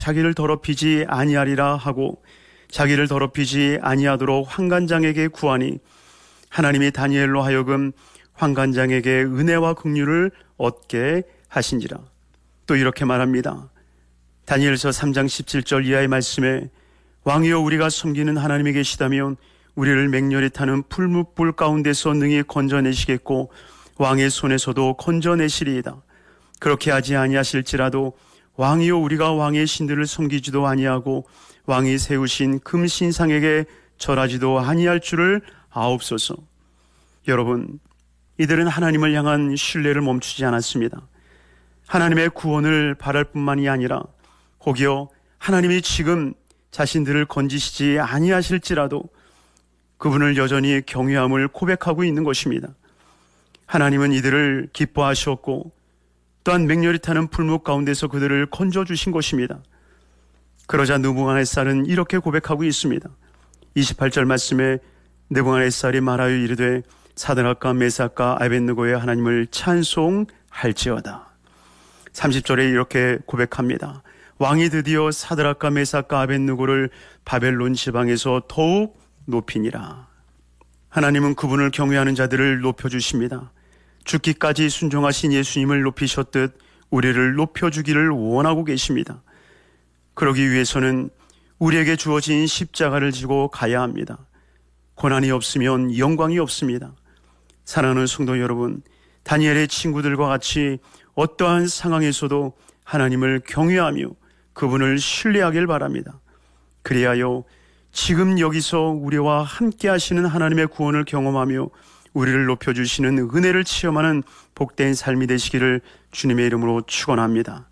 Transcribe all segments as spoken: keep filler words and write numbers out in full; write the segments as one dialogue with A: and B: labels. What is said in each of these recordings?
A: 자기를 더럽히지 아니하리라 하고 자기를 더럽히지 아니하도록 환관장에게 구하니 하나님이 다니엘로 하여금 환관장에게 은혜와 긍휼을 얻게 하신지라. 또 이렇게 말합니다. 다니엘서 삼 장 십칠 절 이하의 말씀에 왕이여 우리가 섬기는 하나님이 계시다면 우리를 맹렬히 타는 풀무불 가운데서 능히 건져내시겠고 왕의 손에서도 건져내시리이다. 그렇게 하지 아니하실지라도 왕이여 우리가 왕의 신들을 섬기지도 아니하고 왕이 세우신 금신상에게 절하지도 아니할 줄을 아옵소서. 여러분, 이들은 하나님을 향한 신뢰를 멈추지 않았습니다. 하나님의 구원을 바랄 뿐만이 아니라 혹여 하나님이 지금 자신들을 건지시지 아니하실지라도 그분을 여전히 경외함을 고백하고 있는 것입니다. 하나님은 이들을 기뻐하셨고 또한 맹렬히 타는 풀무 가운데서 그들을 건져주신 것입니다. 그러자 느부갓네살은 이렇게 고백하고 있습니다. 이십팔 절 말씀에 느부갓네살이 말하여 이르되 사드락과 메삭과 아벳느고의 하나님을 찬송할지어다. 삼십 절에 이렇게 고백합니다. 왕이 드디어 사드락과 메삭과 아벳느고를 바벨론 지방에서 더욱 높이니라. 하나님은 그분을 경외하는 자들을 높여주십니다. 죽기까지 순종하신 예수님을 높이셨듯 우리를 높여주기를 원하고 계십니다. 그러기 위해서는 우리에게 주어진 십자가를 지고 가야 합니다. 고난이 없으면 영광이 없습니다. 사랑하는 성도 여러분, 다니엘의 친구들과 같이 어떠한 상황에서도 하나님을 경외하며 그분을 신뢰하길 바랍니다. 그리하여 지금 여기서 우리와 함께 하시는 하나님의 구원을 경험하며 우리를 높여주시는 은혜를 체험하는 복된 삶이 되시기를 주님의 이름으로 축원합니다.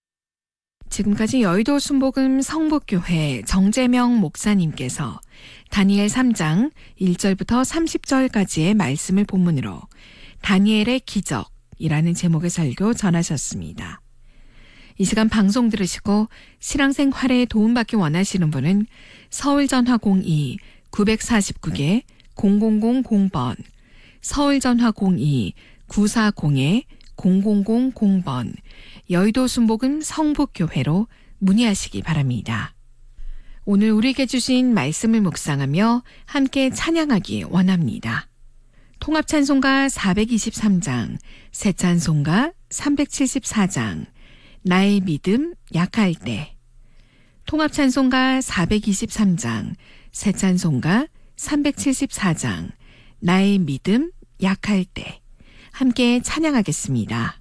B: 지금까지 여의도 순복음 성북교회 정재명 목사님께서 다니엘 삼 장 일 절부터 삼십 절까지의 말씀을 본문으로 다니엘의 기적이라는 제목의 설교 전하셨습니다. 이 시간 방송 들으시고 신앙생활에 도움받기 원하시는 분은 서울전화 공이 구사구 개 공공공공 번, 서울전화 공이 구사공 공공공공 번, 여의도 순복음 성북교회로 문의하시기 바랍니다. 오늘 우리에게 주신 말씀을 묵상하며 함께 찬양하기 원합니다. 통합찬송가 사백이십삼 장, 새찬송가 삼백칠십사 장, 나의 믿음 약할 때, 통합찬송가 사백이십삼 장, 새찬송가 삼백칠십사 장, 나의 믿음 약할 때 함께 찬양하겠습니다.